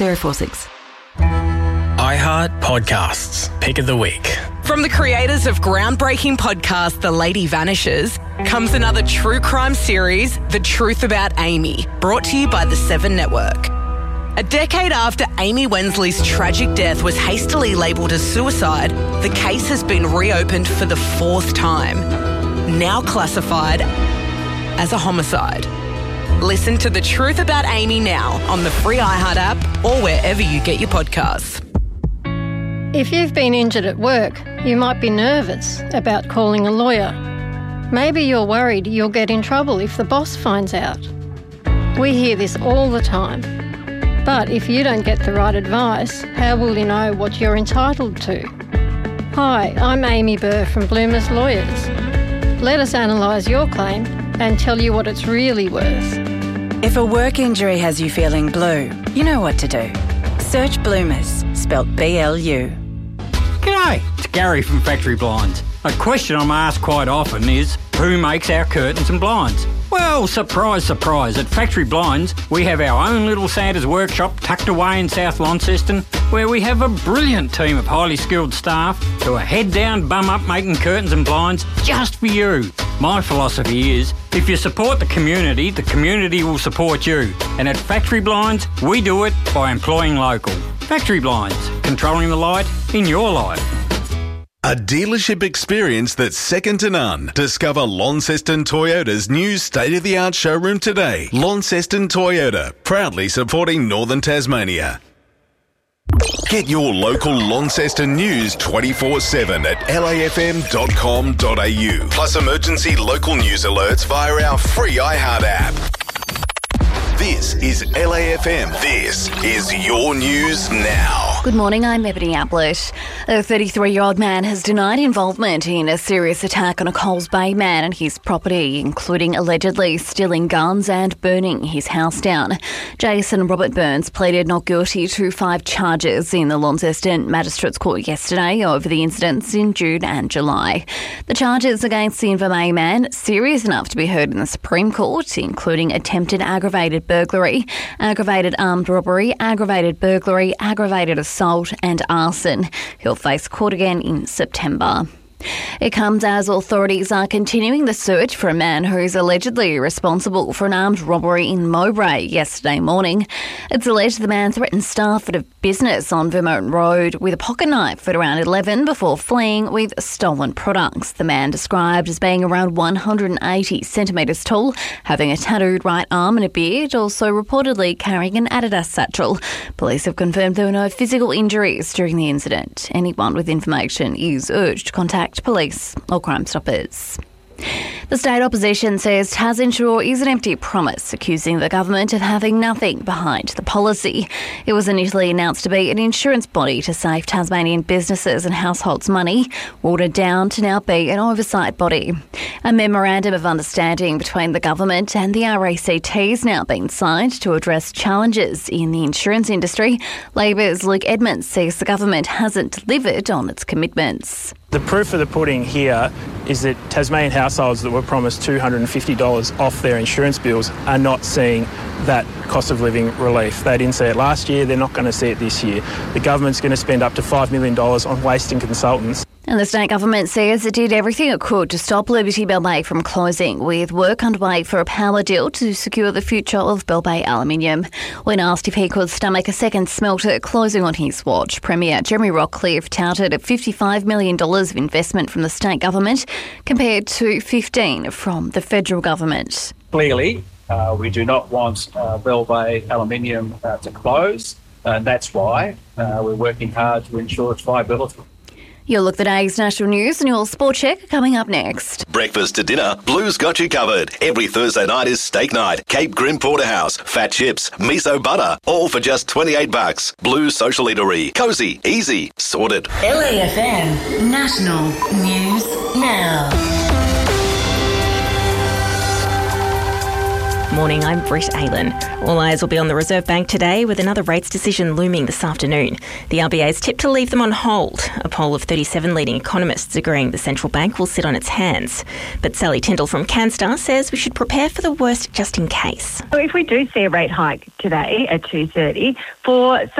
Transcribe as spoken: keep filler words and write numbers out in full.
zero four six. iHeart Podcasts, Pick of the Week. From the creators of groundbreaking podcast The Lady Vanishes comes another true crime series, The Truth About Amy, brought to you by the Seven Network. A decade after Amy Wensley's tragic death was hastily labelled as suicide, the case has been reopened for the fourth time, now classified as a homicide. Listen to The Truth About Amy now on the free iHeart app or wherever you get your podcasts. If you've been injured at work, you might be nervous about calling a lawyer. Maybe you're worried you'll get in trouble if the boss finds out. We hear this all the time. But if you don't get the right advice, how will you know what you're entitled to? Hi, I'm Amy Burr from Bloomers Lawyers. Let us analyse your claim and tell you what it's really worth. If a work injury has you feeling blue, you know what to do. Search Bloomers, spelt B L U. G'day, it's Gary from Factory Blinds. A question I'm asked quite often is, who makes our curtains and blinds? Well, surprise, surprise, at Factory Blinds, we have our own little Santa's workshop tucked away in South Launceston, where we have a brilliant team of highly skilled staff who are head down, bum up making curtains and blinds just for you. My philosophy is, if you support the community, the community will support you. And at Factory Blinds, we do it by employing local. Factory Blinds, controlling the light in your life. A dealership experience that's second to none. Discover Launceston Toyota's new state-of-the-art showroom today. Launceston Toyota, proudly supporting Northern Tasmania. Get your local Launceston news twenty-four seven at L A F M dot com dot A U. Plus emergency local news alerts via our free iHeart app. This is L A F M. This is your news now. Good morning, I'm Ebony Ablett. A thirty-three-year-old man has denied involvement in a serious attack on a Coles Bay man and his property, including allegedly stealing guns and burning his house down. Jason Robert Burns pleaded not guilty to five charges in the Launceston Magistrates Court yesterday over the incidents in June and July. The charges against the Invermay man, serious enough to be heard in the Supreme Court, including attempted aggravated burglary, aggravated armed robbery, aggravated burglary, aggravated assault and arson. He'll face court again in September. It comes as authorities are continuing the search for a man who is allegedly responsible for an armed robbery in Mowbray yesterday morning. It's alleged the man threatened staff at a business on Vermont Road with a pocket knife at around eleven before fleeing with stolen products. The man, described as being around one hundred eighty centimetres tall, having a tattooed right arm and a beard, also reportedly carrying an Adidas satchel. Police have confirmed there were no physical injuries during the incident. Anyone with information is urged to contact police or Crime Stoppers. The state opposition says TasInsure is an empty promise, accusing the government of having nothing behind the policy. It was initially announced to be an insurance body to save Tasmanian businesses and households money, watered down to now be an oversight body. A memorandum of understanding between the government and the R A C T has now been signed to address challenges in the insurance industry. Labor's Luke Edmonds says the government hasn't delivered on its commitments. The proof of the pudding here is that Tasmanian households that were promised two hundred fifty dollars off their insurance bills are not seeing that cost of living relief. They didn't see it last year, they're not going to see it this year. The government's going to spend up to five million dollars on wasting consultants. And the state government says it did everything it could to stop Liberty Bell Bay from closing, with work underway for a power deal to secure the future of Bell Bay Aluminium. When asked if he could stomach a second smelter closing on his watch, Premier Jeremy Rockcliffe touted at fifty-five million dollars of investment from the state government compared to fifteen from the federal government. Clearly, uh, we do not want uh, Bell Bay Aluminium uh, to close, and that's why uh, we're working hard to ensure its viability. You'll look at today's national news and your sport check coming up next. Breakfast to dinner, Blue's got you covered. Every Thursday night is steak night. Cape Grim Porterhouse, fat chips, miso butter, all for just twenty-eight bucks. Blue's Social Eatery. Cosy, easy, sorted. L A F M National News Now. Morning, I'm Britt Aylan. All eyes will be on the Reserve Bank today with another rates decision looming this afternoon. The R B A's tipped to leave them on hold, a poll of thirty-seven leading economists agreeing the central bank will sit on its hands. But Sally Tyndall from CanStar says we should prepare for the worst just in case. So if we do see a rate hike today at two thirty, for